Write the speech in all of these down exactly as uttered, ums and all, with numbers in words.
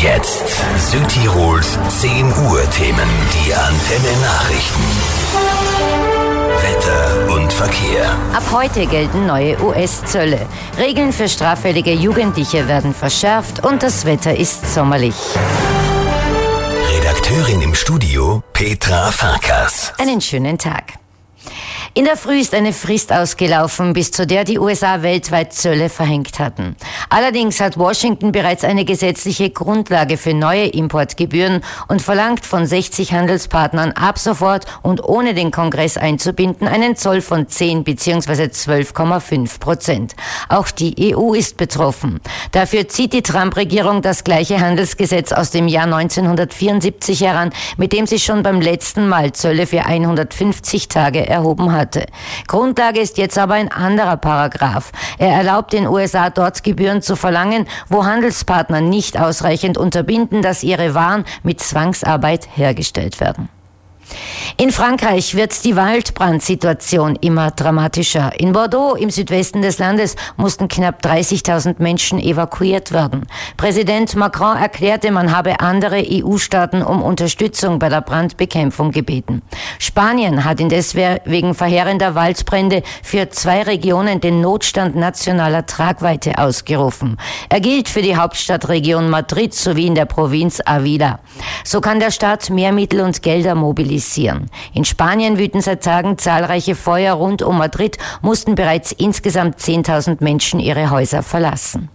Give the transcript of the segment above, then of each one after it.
Jetzt Südtirols zehn Uhr Themen, die Antenne Nachrichten. Wetter und Verkehr. Ab heute gelten neue U S-Zölle. Regeln für straffällige Jugendliche werden verschärft und das Wetter ist sommerlich. Redakteurin im Studio Petra Farkas. Einen schönen Tag. In der Früh ist eine Frist ausgelaufen, bis zu der die U S A weltweit Zölle verhängt hatten. Allerdings hat Washington bereits eine gesetzliche Grundlage für neue Importgebühren und verlangt von sechzig Handelspartnern ab sofort und ohne den Kongress einzubinden einen Zoll von zehn bzw. zwölf Komma fünf Prozent. Auch die E U ist betroffen. Dafür zieht die Trump-Regierung das gleiche Handelsgesetz aus dem Jahr neunzehnhundertvierundsiebzig heran, mit dem sie schon beim letzten Mal Zölle für hundertfünfzig Tage erhoben hat. Hatte. Grundlage ist jetzt aber ein anderer Paragraph. Er erlaubt den U S A dort Gebühren zu verlangen, wo Handelspartner nicht ausreichend unterbinden, dass ihre Waren mit Zwangsarbeit hergestellt werden. In Frankreich wird die Waldbrandsituation immer dramatischer. In Bordeaux, im Südwesten des Landes, mussten knapp dreißigtausend Menschen evakuiert werden. Präsident Macron erklärte, man habe andere E U-Staaten um Unterstützung bei der Brandbekämpfung gebeten. Spanien hat indes wegen verheerender Waldbrände für zwei Regionen den Notstand nationaler Tragweite ausgerufen. Er gilt für die Hauptstadtregion Madrid sowie in der Provinz Ávila. So kann der Staat mehr Mittel und Gelder mobilisieren. In Spanien wüten seit Tagen zahlreiche Feuer rund um Madrid, mussten bereits insgesamt zehntausend Menschen ihre Häuser verlassen.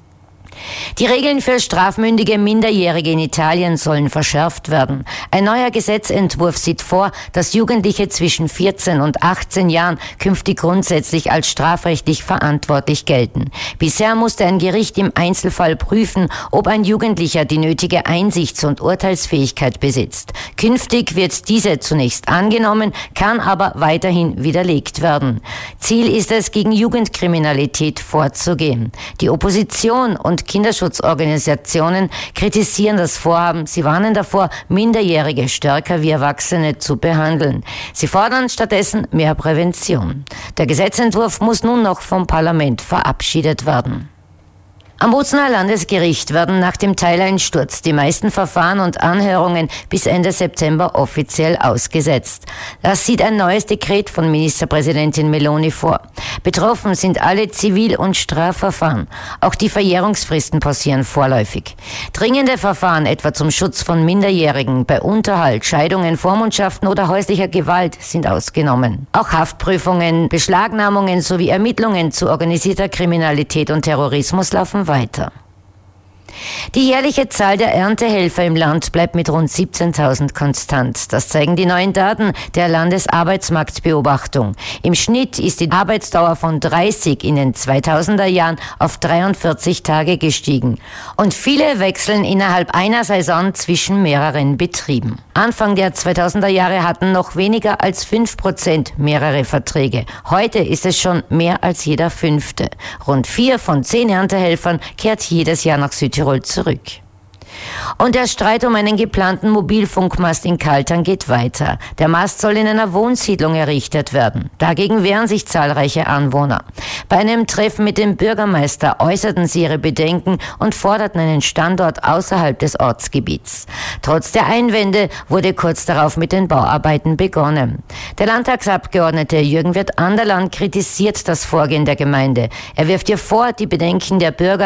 Die Regeln für strafmündige Minderjährige in Italien sollen verschärft werden. Ein neuer Gesetzentwurf sieht vor, dass Jugendliche zwischen vierzehn und achtzehn Jahren künftig grundsätzlich als strafrechtlich verantwortlich gelten. Bisher musste ein Gericht im Einzelfall prüfen, ob ein Jugendlicher die nötige Einsichts- und Urteilsfähigkeit besitzt. Künftig wird diese zunächst angenommen, kann aber weiterhin widerlegt werden. Ziel ist es, gegen Jugendkriminalität vorzugehen. Die Opposition und Kinderschutzorganisationen kritisieren das Vorhaben. Sie warnen davor, Minderjährige stärker wie Erwachsene zu behandeln. Sie fordern stattdessen mehr Prävention. Der Gesetzentwurf muss nun noch vom Parlament verabschiedet werden. Am Bozener Landesgericht werden nach dem Teileinsturz die meisten Verfahren und Anhörungen bis Ende September offiziell ausgesetzt. Das sieht ein neues Dekret von Ministerpräsidentin Meloni vor. Betroffen sind alle Zivil- und Strafverfahren. Auch die Verjährungsfristen pausieren vorläufig. Dringende Verfahren, etwa zum Schutz von Minderjährigen, bei Unterhalt, Scheidungen, Vormundschaften oder häuslicher Gewalt, sind ausgenommen. Auch Haftprüfungen, Beschlagnahmungen sowie Ermittlungen zu organisierter Kriminalität und Terrorismus laufen weiter. Die jährliche Zahl der Erntehelfer im Land bleibt mit rund siebzehntausend konstant. Das zeigen die neuen Daten der Landesarbeitsmarktbeobachtung. Im Schnitt ist die Arbeitsdauer von dreißig in den zweitausender Jahren auf dreiundvierzig Tage gestiegen. Und viele wechseln innerhalb einer Saison zwischen mehreren Betrieben. Anfang der zweitausender Jahre hatten noch weniger als fünf Prozent mehrere Verträge. Heute ist es schon mehr als jeder Fünfte. Rund vier von zehn Erntehelfern kehrt jedes Jahr nach Südtirol zurück. Und der Streit um einen geplanten Mobilfunkmast in Kaltern geht weiter. Der Mast soll in einer Wohnsiedlung errichtet werden. Dagegen wehren sich zahlreiche Anwohner. Bei einem Treffen mit dem Bürgermeister äußerten sie ihre Bedenken und forderten einen Standort außerhalb des Ortsgebiets. Trotz der Einwände wurde kurz darauf mit den Bauarbeiten begonnen. Der Landtagsabgeordnete Jürgen Wirth-Anderlan kritisiert das Vorgehen der Gemeinde. Er wirft ihr vor, die Bedenken der Bürger